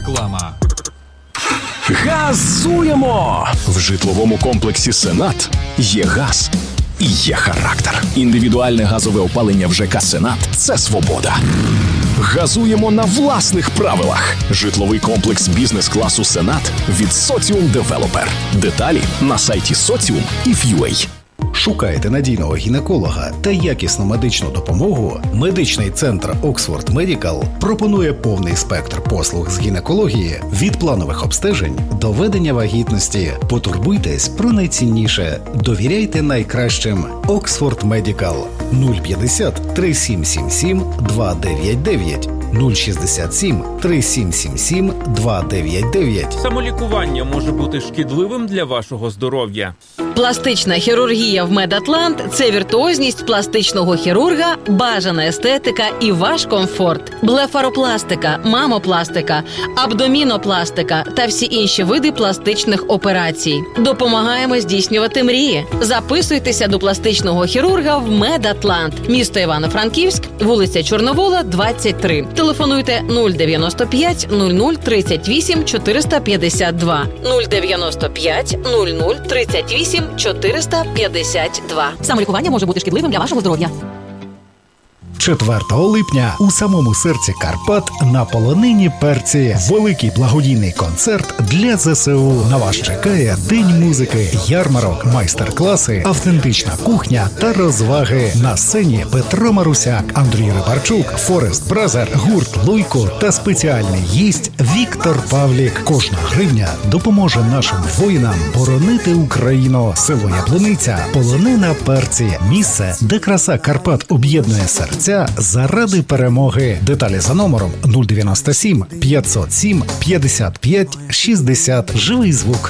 Реклама. Газуємо! В житловому комплексі «Сенат» є газ і є характер. Індивідуальне газове опалення в ЖК «Сенат» – це свобода. Газуємо на власних правилах. Житловий комплекс бізнес-класу «Сенат» від Socium Developer. Деталі на сайті Socium.if.ua. Шукаєте надійного гінеколога та якісну медичну допомогу? Медичний центр Oxford Medical пропонує повний спектр послуг з гінекології від планових обстежень до ведення вагітності. Потурбуйтесь про найцінніше. Довіряйте найкращим. Oxford Medical 050 3777 299 067 3777 299. Самолікування може бути шкідливим для вашого здоров'я. Пластична хірургія в Медатлант – це віртуозність пластичного хірурга, бажана естетика і ваш комфорт. Блефаропластика, мамопластика, абдомінопластика та всі інші види пластичних операцій. Допомагаємо здійснювати мрії. Записуйтеся до пластичного хірурга в Медатлант. Місто Івано-Франківськ, вулиця Чорновола, 23. Телефонуйте 095 00 38 452. 095 00 38 452. Самолікування може бути шкідливим для вашого здоров'я. 4 липня у самому серці Карпат на полонині перці. Великий благодійний концерт для ЗСУ. На вас чекає день музики, ярмарок, майстер-класи, автентична кухня та розваги. На сцені Петро Марусяк, Андрій Рибарчук, Форест Бразер, гурт Луйко та спеціальний гість Віктор Павлік. Кожна гривня допоможе нашим воїнам боронити Україну. Село Яблуниця, полонина перці. Місце, де краса Карпат об'єднує серця заради перемоги. Деталі за номером 097 507 55 60. Живий звук.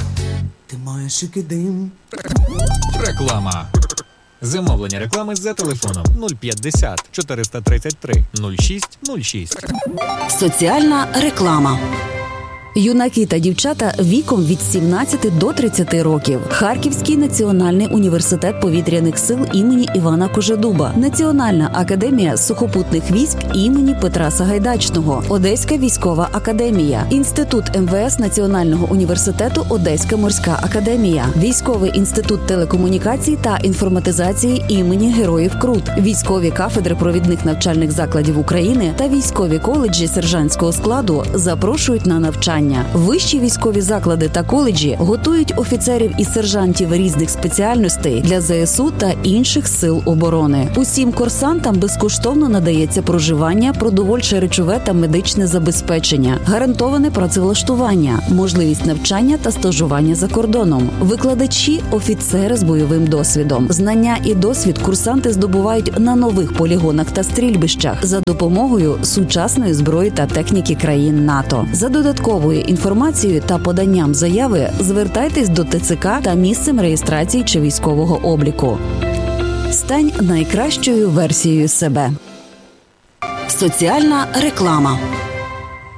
Реклама. Замовлення реклами за телефоном 050 433 06 06. Соціальна реклама. Юнаки та дівчата віком від 17 до 30 років. Харківський національний університет повітряних сил імені Івана Кожедуба. Національна академія сухопутних військ імені Петра Сагайдачного. Одеська військова академія. Інститут МВС Національного університету Одеська морська академія. Військовий інститут телекомунікацій та інформатизації імені Героїв Крут. Військові кафедри провідних навчальних закладів України та військові коледжі сержантського складу запрошують на навчання. Вищі військові заклади та коледжі готують офіцерів і сержантів різних спеціальностей для ЗСУ та інших сил оборони. Усім курсантам безкоштовно надається проживання, продовольче речове та медичне забезпечення, гарантоване працевлаштування, можливість навчання та стажування за кордоном. Викладачі – офіцери з бойовим досвідом. Знання і досвід курсанти здобувають на нових полігонах та стрільбищах за допомогою сучасної зброї та техніки країн НАТО. За додатковою інформацією та поданням заяви звертайтесь до ТЦК та місцем реєстрації чи військового обліку. Стань найкращою версією себе. Соціальна реклама.